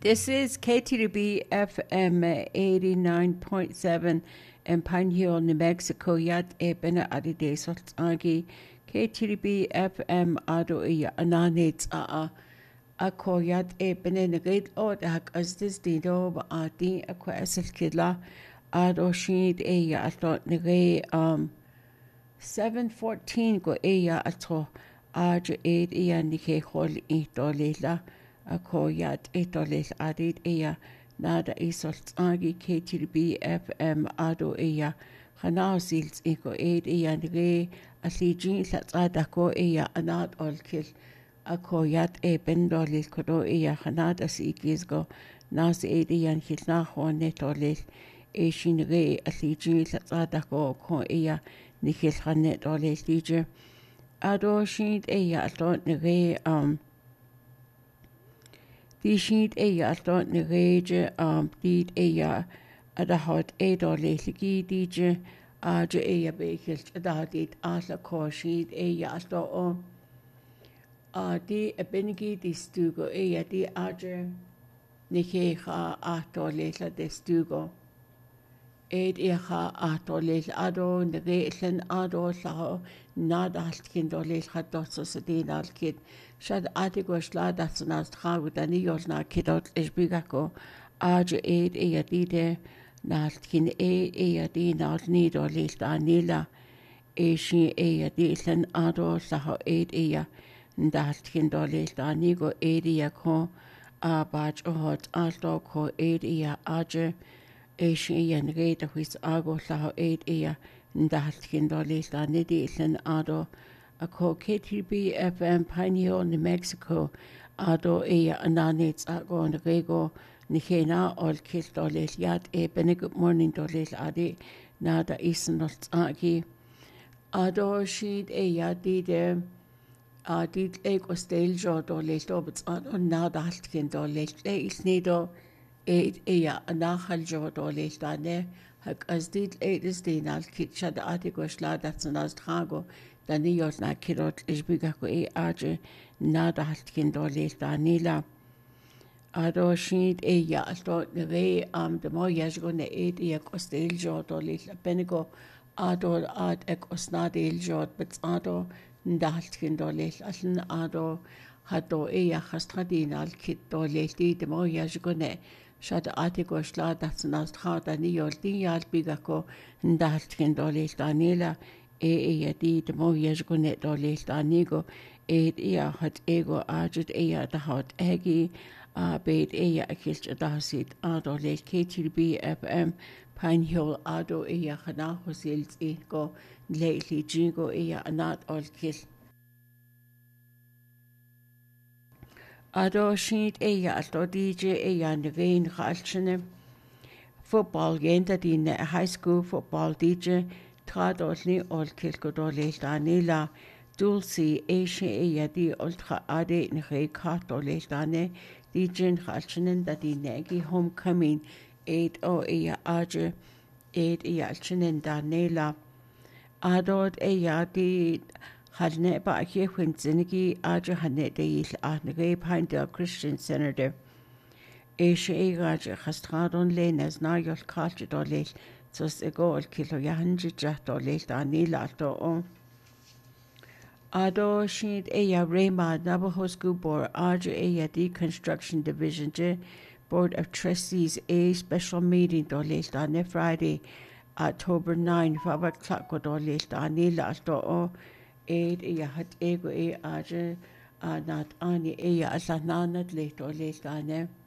This is KTB FM 89.7 in Pine Hill, New Mexico. Yat ebena adide soltangi KTB FM ado iya ananets ako yat ebena nagid o dak as this dido ba ati ako asal kidla ado shid iya ato nagay 7:14 go iya ato ajo 8 iya nike hol ito lela ako yat ito lel adid iya nada isoltangi KTB FM ado iya Hanasils iko 8 iya nige alijin latsada ko iya anat olkil ako yat bendolil kodo iya hanada sikizgo nas 8 iya hilna hone tolil shinige alijin latsada ko iya nikil hanne tolil dije ado shid iya ato nige Die schied alto ngereje dit ada hot doleligi dije aje bekelt da dit ala ko schied alto di benigi di stugo di aje nike ha dolela de stugo dolel ado negelen ado la nada altkin dolel hat dotso sedin alkid Shad atigosla that's nas tragu dani yolna kidot esbigako aje dide naltkin di nal nido lista nila shi di len ado saho ndaltkin do lista nigo ko baj hot alto ko aje shi reda whis ago saho ndaltkin do lista nidi len ado ako KTB FM Pine Hill, New Mexico ado ananets ago nrego nikena ol kil dolel yat good morning dolel adi nada isenot agi ado shid dide did ostel jo dolel dobts ado nada altkin dolel isnido anachal jo dolel dane hak as did is dinal kitchad adi gosla that's an trago Dani yolna kirot isbigako aje nada haltkin dolel danila ado shid alto neve de mo yasgo ne kostel jo dolel benigo ado ad osnadel jo bet ado ndaltkin dolel aln ado hado khastradinal kit dolel de mo yasgo ne shad atigo shla datsnas khada ni yoldin yal bigako ndaltkin dolel danila di de mo yesgonet dolel danigo hat ego ajet da hot egi bed akilch dasit adolel KTB FM Pine Hill ado khana hosils ego lately jingo anat olkil ado shit alto DJ nevein khalchne football yenta din high school football DJ Tradolni olkil godolel danila dulci di ultra ade nge katolel dane di jin khalchinen da di negi homecoming 8 aje 8 alchinen danela adod di halne ba ke khwinzinigi aje hanne de il nge Pinedale Christian Center aje khastradon lenes na yol kalch dolel Sos egol kilo yahanji dolel danila to ado shid Rema Navajo School Board aje Deconstruction Division Board of Trustees special meeting dolel dane Friday October 9 5 o'clock dolel danila to hat ego aje nat ani asananat le dolel dane